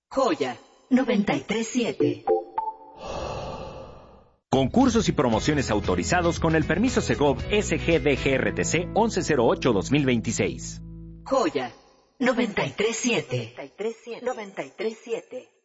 Joya 93.7. Concursos y promociones autorizados con el permiso Segov SGDGRTC 1108-2026. Joya 93.7. 93.7.